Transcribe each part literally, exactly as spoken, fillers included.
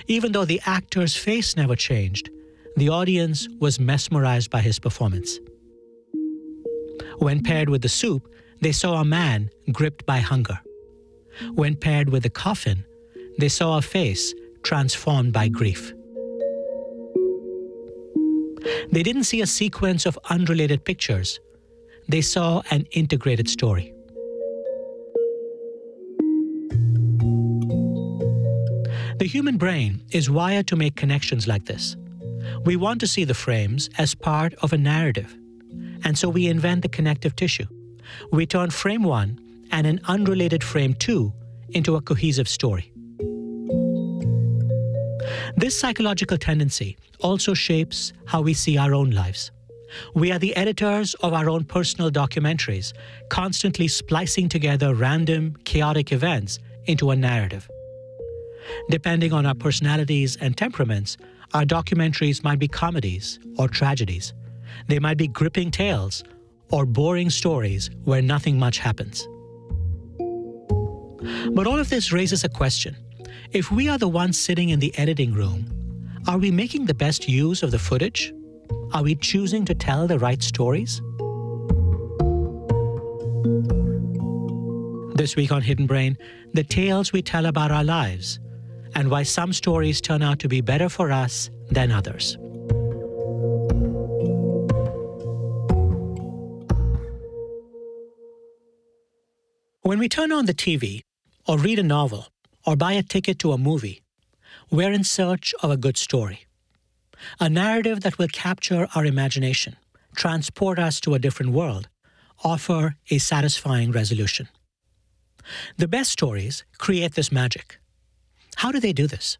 Even though the actor's face never changed, the audience was mesmerized by his performance. When paired with the soup, they saw a man gripped by hunger. When paired with the coffin, they saw a face transformed by grief. They didn't see a sequence of unrelated pictures. They saw an integrated story. The human brain is wired to make connections like this. We want to see the frames as part of a narrative, and so we invent the connective tissue. We turn frame one and an unrelated frame two into a cohesive story. This psychological tendency also shapes how we see our own lives. We are the editors of our own personal documentaries, constantly splicing together random, chaotic events into a narrative. Depending on our personalities and temperaments, our documentaries might be comedies or tragedies. They might be gripping tales or boring stories where nothing much happens. But all of this raises a question. If we are the ones sitting in the editing room, are we making the best use of the footage? Are we choosing to tell the right stories? This week on Hidden Brain, the tales we tell about our lives and why some stories turn out to be better for us than others. When we turn on the T V, or read a novel, or buy a ticket to a movie, we're in search of a good story. A narrative that will capture our imagination, transport us to a different world, offer a satisfying resolution. The best stories create this magic. How do they do this?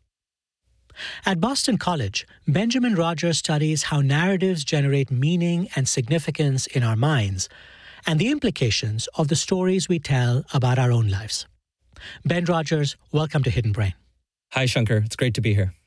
At Boston College, Benjamin Rogers studies how narratives generate meaning and significance in our minds, and the implications of the stories we tell about our own lives. Ben Rogers, welcome to Hidden Brain. Hi, Shankar. It's great to be here.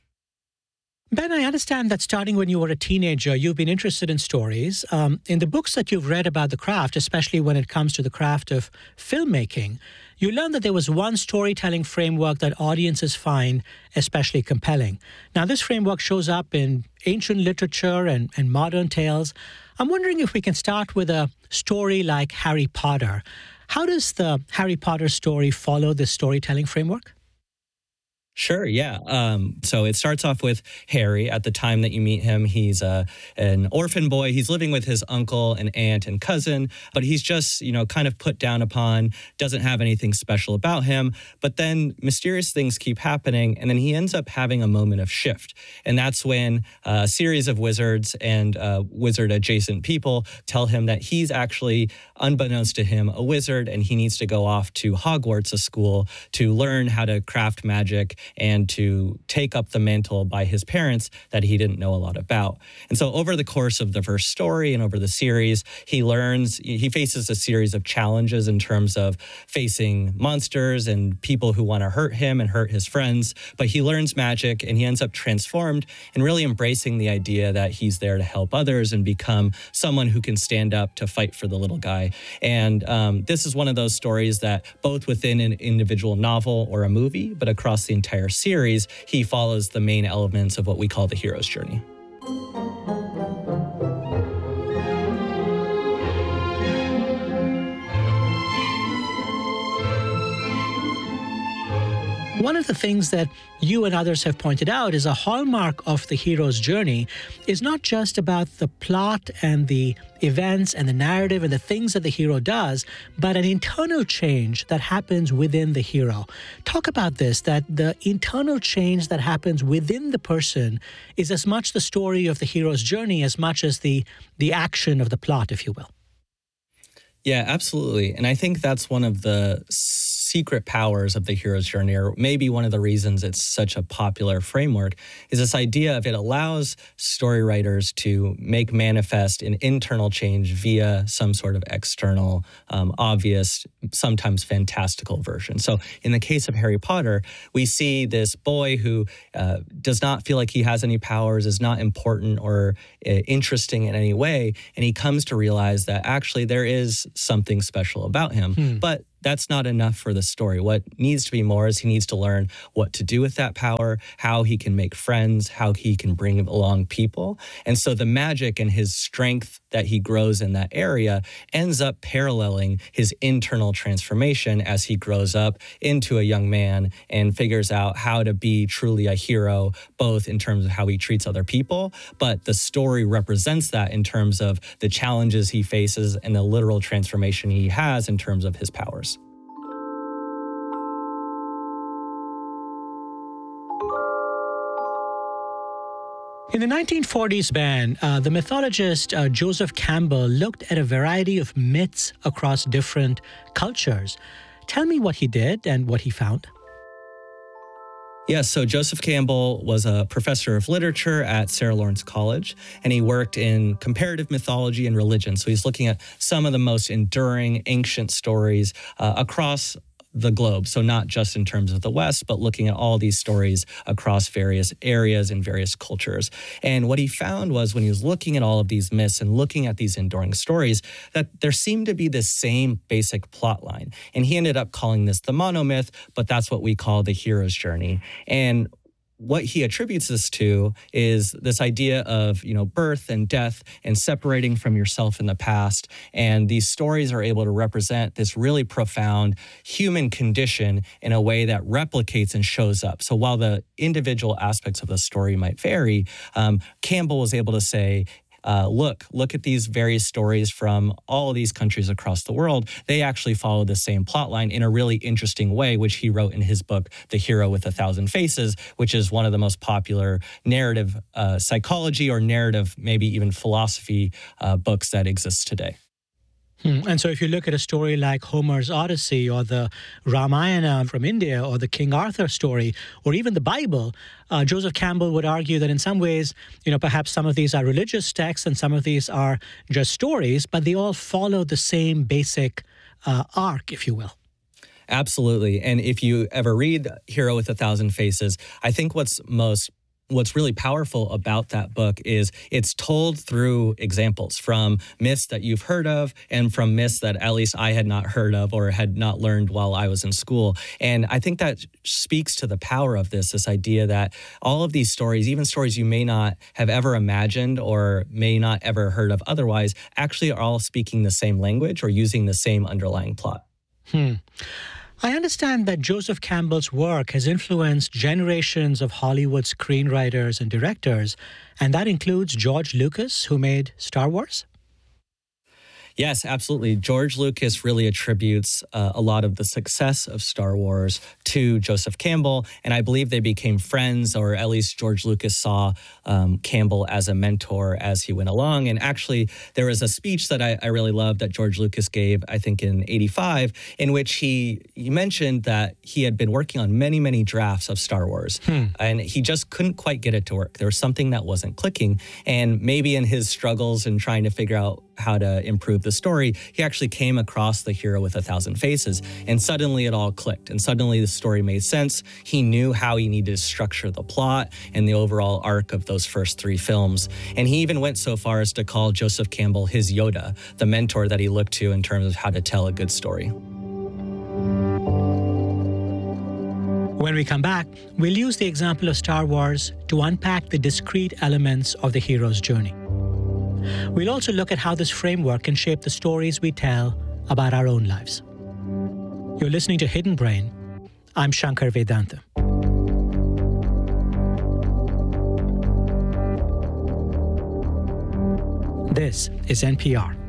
Ben, I understand that starting when you were a teenager, you've been interested in stories. Um, in the books that you've read about the craft, especially when it comes to the craft of filmmaking, you learned that there was one storytelling framework that audiences find especially compelling. Now, this framework shows up in ancient literature and, and modern tales. I'm wondering if we can start with a story like Harry Potter. How does the Harry Potter story follow this storytelling framework? Sure, yeah. Um, so it starts off with Harry. At the time that you meet him, he's uh, an orphan boy. He's living with his uncle and aunt and cousin, but he's just, you know, kind of put down upon, doesn't have anything special about him. But then mysterious things keep happening, and then he ends up having a moment of shift. And that's when uh, a series of wizards and uh, wizard-adjacent people tell him that he's actually, unbeknownst to him, a wizard, and he needs to go off to Hogwarts, a school, to learn how to craft magic and to take up the mantle by his parents that he didn't know a lot about. And so over the course of the first story and over the series, he learns, he faces a series of challenges in terms of facing monsters and people who want to hurt him and hurt his friends. But he learns magic and he ends up transformed and really embracing the idea that he's there to help others and become someone who can stand up to fight for the little guy. And um, this is one of those stories that both within an individual novel or a movie, but across the entire series, he follows the main elements of what we call the hero's journey. One of the things that you and others have pointed out is a hallmark of the hero's journey is not just about the plot and the events and the narrative and the things that the hero does, but an internal change that happens within the hero. Talk about this, that the internal change that happens within the person is as much the story of the hero's journey as much as the, the action of the plot, if you will. Yeah, absolutely. And I think that's one of the secret powers of the hero's journey, or maybe one of the reasons it's such a popular framework, is this idea of it allows story writers to make manifest an internal change via some sort of external, um, obvious, sometimes fantastical version. So in the case of Harry Potter, we see this boy who uh, does not feel like he has any powers, is not important or uh, interesting in any way, and he comes to realize that actually there is something special about him. Hmm. But that's not enough for the story. What needs to be more is he needs to learn what to do with that power, how he can make friends, how he can bring along people. And so the magic and his strength that he grows in that area ends up paralleling his internal transformation as he grows up into a young man and figures out how to be truly a hero, both in terms of how he treats other people, but the story represents that in terms of the challenges he faces and the literal transformation he has in terms of his powers. In the nineteen forties ban, uh, the mythologist uh, Joseph Campbell looked at a variety of myths across different cultures. Tell me what he did and what he found. Yes, so Joseph Campbell was a professor of literature at Sarah Lawrence College, and he worked in comparative mythology and religion. So he's looking at some of the most enduring ancient stories uh, across the globe. So not just in terms of the West, but looking at all these stories across various areas and various cultures. And what he found was when he was looking at all of these myths and looking at these enduring stories, that there seemed to be the same basic plot line. And he ended up calling this the monomyth, but that's what we call the hero's journey. And what he attributes this to is this idea of, you know, birth and death and separating from yourself in the past. And these stories are able to represent this really profound human condition in a way that replicates and shows up. So while the individual aspects of the story might vary, um, Campbell was able to say, Uh, look, look at these various stories from all of these countries across the world. They actually follow the same plot line in a really interesting way, which he wrote in his book, The Hero with a Thousand Faces, which is one of the most popular narrative uh, psychology or narrative, maybe even philosophy uh, books that exist today. Hmm. And so if you look at a story like Homer's Odyssey or the Ramayana from India or the King Arthur story or even the Bible, uh, Joseph Campbell would argue that in some ways, you know, perhaps some of these are religious texts and some of these are just stories, but they all follow the same basic uh, arc, if you will. Absolutely. And if you ever read Hero with a Thousand Faces, I think what's most What's really powerful about that book is it's told through examples from myths that you've heard of and from myths that at least I had not heard of or had not learned while I was in school. And I think that speaks to the power of this, this idea that all of these stories, even stories you may not have ever imagined or may not ever heard of otherwise, actually are all speaking the same language or using the same underlying plot. Hmm. I understand that Joseph Campbell's work has influenced generations of Hollywood screenwriters and directors, and that includes George Lucas, who made Star Wars. Yes, absolutely. George Lucas really attributes uh, a lot of the success of Star Wars to Joseph Campbell, and I believe they became friends, or at least George Lucas saw um, Campbell as a mentor as he went along. And actually, there was a speech that I, I really loved that George Lucas gave, I think in eighty-five, in which he, he mentioned that he had been working on many, many drafts of Star Wars, hmm. and he just couldn't quite get it to work. There was something that wasn't clicking, and maybe in his struggles and trying to figure out how to improve the story, he actually came across The Hero with a Thousand Faces, and suddenly it all clicked, and suddenly the story made sense. He knew how he needed to structure the plot and the overall arc of those first three films, and he even went so far as to call Joseph Campbell his Yoda, the mentor that he looked to in terms of how to tell a good story. When we come back, we'll use the example of Star Wars to unpack the discrete elements of the hero's journey. We'll also look at how this framework can shape the stories we tell about our own lives. You're listening to Hidden Brain. I'm Shankar Vedanta. This is N P R.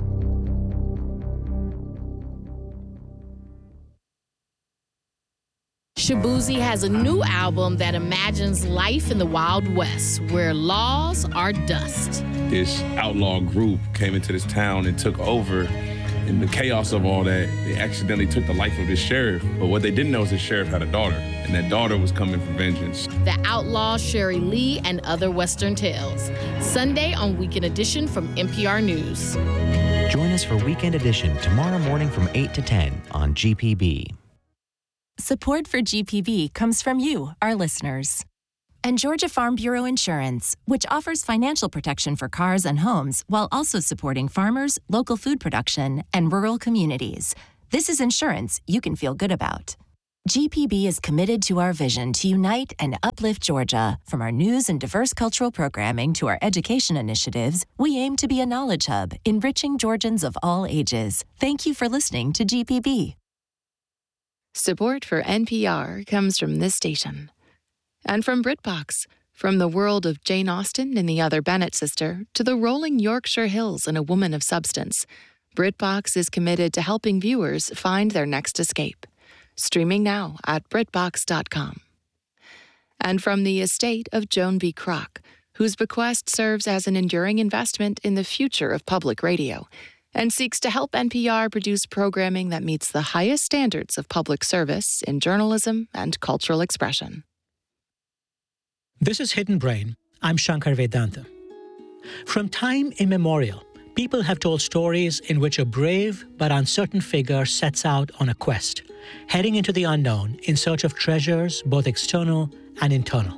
Shaboozey has a new album that imagines life in the Wild West, where laws are dust. This outlaw group came into this town and took over. In the chaos of all that, they accidentally took the life of this sheriff. But what they didn't know is this sheriff had a daughter, and that daughter was coming for vengeance. The Outlaw, Sherry Lee, and Other Western Tales. Sunday on Weekend Edition from N P R News. Join us for Weekend Edition tomorrow morning from eight to ten on G P B. Support for G P B comes from you, our listeners. And Georgia Farm Bureau Insurance, which offers financial protection for cars and homes while also supporting farmers, local food production, and rural communities. This is insurance you can feel good about. G P B is committed to our vision to unite and uplift Georgia. From our news and diverse cultural programming to our education initiatives, we aim to be a knowledge hub, enriching Georgians of all ages. Thank you for listening to G P B. Support for N P R comes from this station. And from BritBox, from the world of Jane Austen and the Other Bennet Sister to the rolling Yorkshire Hills and A Woman of Substance, BritBox is committed to helping viewers find their next escape. Streaming now at Britbox dot com. And from the estate of Joan B. Kroc, whose bequest serves as an enduring investment in the future of public radio and seeks to help N P R produce programming that meets the highest standards of public service in journalism and cultural expression. This is Hidden Brain. I'm Shankar Vedanta. From time immemorial, people have told stories in which a brave but uncertain figure sets out on a quest, heading into the unknown in search of treasures both external and internal.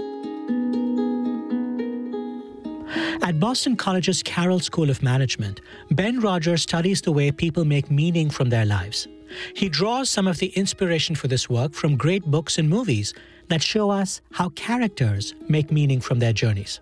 At Boston College's Carroll School of Management, Ben Rogers studies the way people make meaning from their lives. He draws some of the inspiration for this work from great books and movies that show us how characters make meaning from their journeys.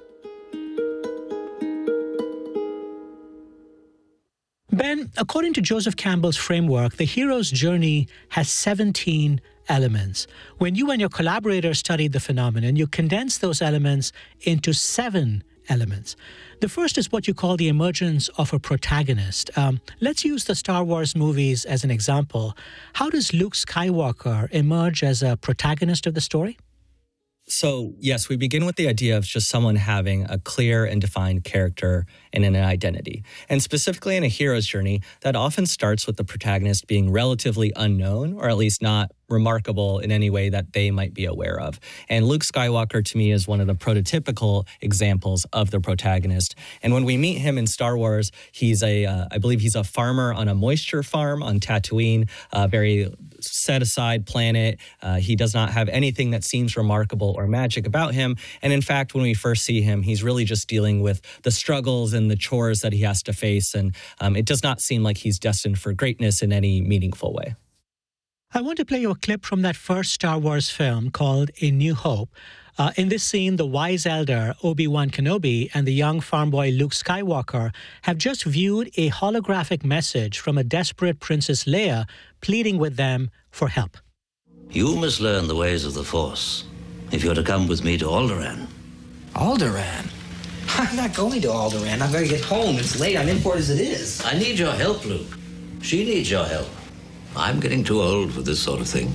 Ben, according to Joseph Campbell's framework, the hero's journey has seventeen elements. When you and your collaborators studied the phenomenon, you condensed those elements into seven elements. The first is what you call the emergence of a protagonist. Um, let's use the Star Wars movies as an example. How does Luke Skywalker emerge as a protagonist of the story? So, yes, we begin with the idea of just someone having a clear and defined character and an identity. And specifically in a hero's journey, that often starts with the protagonist being relatively unknown, or at least not remarkable in any way that they might be aware of. And Luke Skywalker, to me, is one of the prototypical examples of the protagonist. And when we meet him in Star Wars, he's a, uh, I believe he's a farmer on a moisture farm on Tatooine, a very set-aside planet. Uh, he does not have anything that seems remarkable or magic about him. And in fact, when we first see him, he's really just dealing with the struggles and the chores that he has to face. And um, it does not seem like he's destined for greatness in any meaningful way. I want to play you a clip from that first Star Wars film called A New Hope. Uh, in this scene, the wise elder Obi-Wan Kenobi and the young farm boy Luke Skywalker have just viewed a holographic message from a desperate Princess Leia pleading with them for help. You must learn the ways of the Force if you're to come with me to Alderaan. Alderaan? I'm not going to Alderaan. I've got to get home. It's late. I'm in port as it is. I need your help, Luke. She needs your help. I'm getting too old for this sort of thing.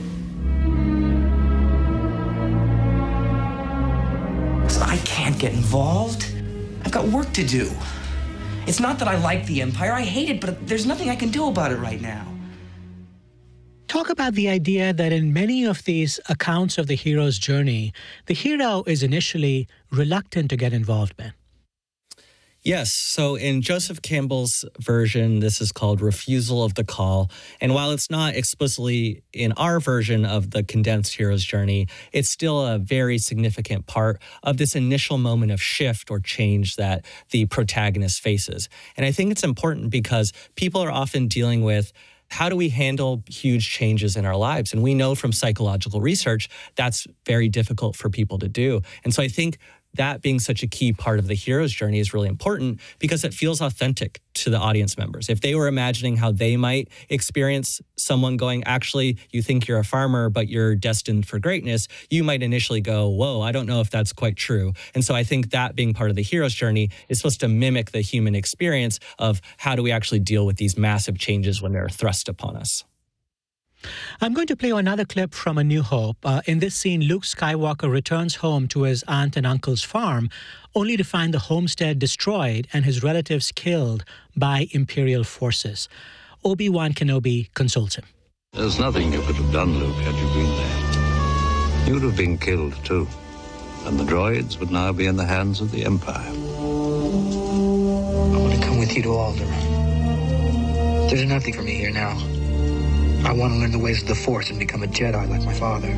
I can't get involved. I've got work to do. It's not that I like the Empire. I hate it, but there's nothing I can do about it right now. Talk about the idea that in many of these accounts of the hero's journey, the hero is initially reluctant to get involved, Ben. Yes. So in Joseph Campbell's version, this is called Refusal of the Call. And while it's not explicitly in our version of the condensed hero's journey, it's still a very significant part of this initial moment of shift or change that the protagonist faces. And I think it's important because people are often dealing with how do we handle huge changes in our lives? And we know from psychological research that's very difficult for people to do. And so I think that being such a key part of the hero's journey is really important because it feels authentic to the audience members. If they were imagining how they might experience someone going, actually, you think you're a farmer, but you're destined for greatness, you might initially go, whoa, I don't know if that's quite true. And so I think that being part of the hero's journey is supposed to mimic the human experience of how do we actually deal with these massive changes when they're thrust upon us. I'm going to play another clip from A New Hope. Uh, in this scene, Luke Skywalker returns home to his aunt and uncle's farm, only to find the homestead destroyed and his relatives killed by Imperial forces. Obi-Wan Kenobi consoles him. There's nothing you could have done, Luke, had you been there. You'd have been killed, too. And the droids would now be in the hands of the Empire. I want to come with you to Alderaan. There's nothing for me here now. I want to learn the ways of the Force and become a Jedi like my father.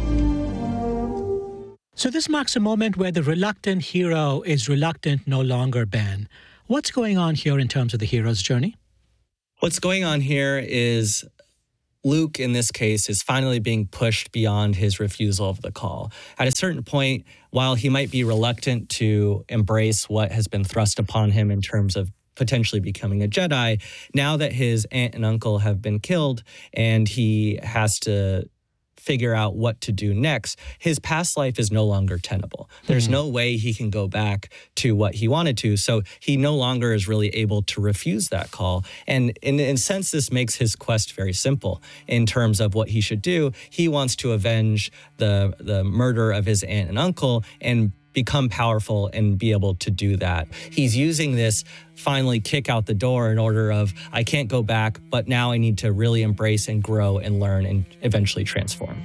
So this marks a moment where the reluctant hero is reluctant no longer, Ben. What's going on here in terms of the hero's journey? What's going on here is Luke, in this case, is finally being pushed beyond his refusal of the call. At a certain point, while he might be reluctant to embrace what has been thrust upon him in terms of potentially becoming a Jedi, now that his aunt and uncle have been killed and he has to figure out what to do next, his past life is no longer tenable. There's mm-hmm. no way he can go back to what he wanted to. So he no longer is really able to refuse that call. And in, in a sense, this makes his quest very simple in terms of what he should do. He wants to avenge the, the murder of his aunt and uncle and become powerful and be able to do that. He's using this finally kick out the door in order of, I can't go back, but now I need to really embrace and grow and learn and eventually transform.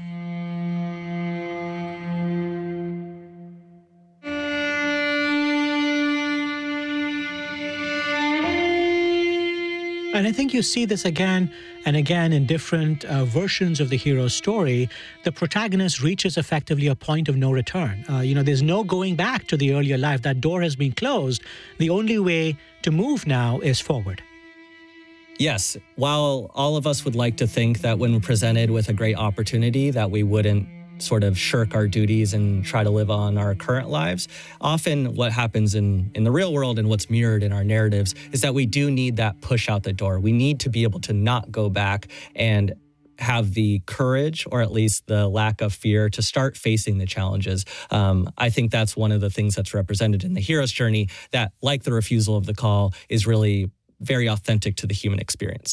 And I think you see this again and again in different uh, versions of the hero's story. The protagonist reaches effectively a point of no return. Uh, you know, there's no going back to the earlier life. That door has been closed. The only way to move now is forward. Yes, while all of us would like to think that when presented with a great opportunity that we wouldn't sort of shirk our duties and try to live on our current lives, often what happens in, in the real world and what's mirrored in our narratives is that we do need that push out the door. We need to be able to not go back and have the courage, or at least the lack of fear, to start facing the challenges. Um, I think that's one of the things that's represented in the hero's journey that, like the refusal of the call, is really very authentic to the human experience.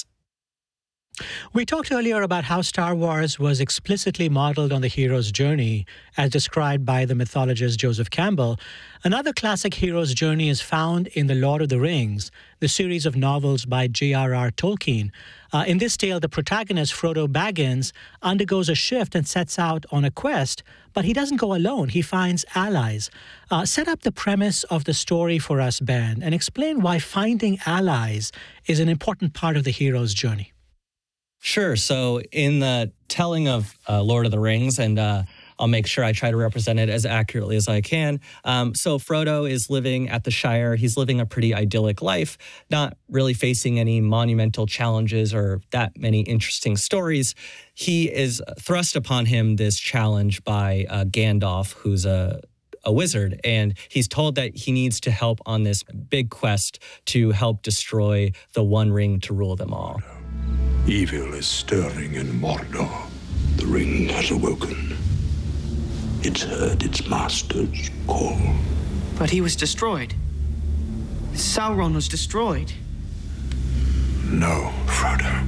We talked earlier about how Star Wars was explicitly modeled on the hero's journey, as described by the mythologist Joseph Campbell. Another classic hero's journey is found in The Lord of the Rings, the series of novels by J R R Tolkien. Uh, in this tale, the protagonist, Frodo Baggins, undergoes a shift and sets out on a quest, but he doesn't go alone. He finds allies. Uh, set up the premise of the story for us, Ben, and explain why finding allies is an important part of the hero's journey. Sure. So in the telling of uh, Lord of the Rings, and uh, I'll make sure I try to represent it as accurately as I can. Um, so Frodo is living at the Shire. He's living a pretty idyllic life, not really facing any monumental challenges or that many interesting stories. He is thrust upon him this challenge by uh, Gandalf, who's a a wizard, and he's told that he needs to help on this big quest to help destroy the One Ring to rule them all. Evil is stirring in Mordor. The ring has awoken. It's heard its master's call. But he was destroyed. Sauron was destroyed. No, Frodo.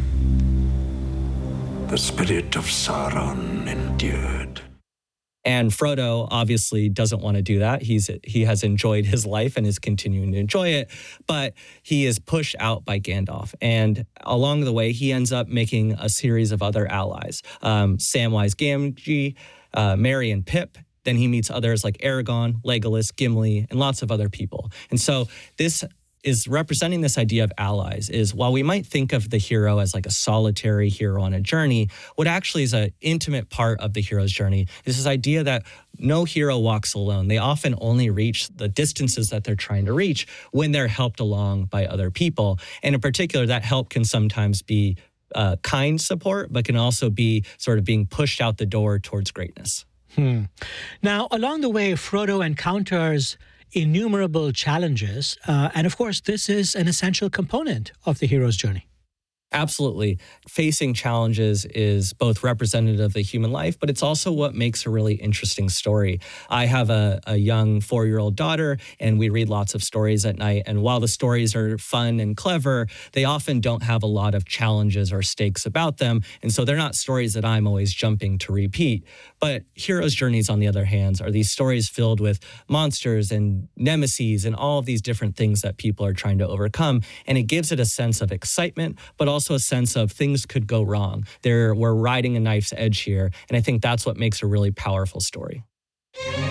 The spirit of Sauron endured. And Frodo obviously doesn't want to do that. He's he has enjoyed his life and is continuing to enjoy it, but he is pushed out by Gandalf. And along the way, he ends up making a series of other allies. Um, Samwise Gamgee, uh, Merry and Pip. Then he meets others like Aragorn, Legolas, Gimli, and lots of other people. And so this is representing this idea of allies, is while we might think of the hero as like a solitary hero on a journey, what actually is an intimate part of the hero's journey is this idea that no hero walks alone. They often only reach the distances that they're trying to reach when they're helped along by other people. And in particular, that help can sometimes be uh, kind support, but can also be sort of being pushed out the door towards greatness. Hmm. Now, along the way, Frodo encounters innumerable challenges. Uh, and of course, this is an essential component of the hero's journey. Absolutely. Facing challenges is both representative of the human life, but it's also what makes a really interesting story. I have a, a young four-year-old daughter, and we read lots of stories at night. And while the stories are fun and clever, they often don't have a lot of challenges or stakes about them. And so they're not stories that I'm always jumping to repeat. But hero's journeys, on the other hand, are these stories filled with monsters and nemesis and all of these different things that people are trying to overcome. And it gives it a sense of excitement, but also also a sense of things could go wrong. There, we're riding a knife's edge here, and I think that's what makes a really powerful story.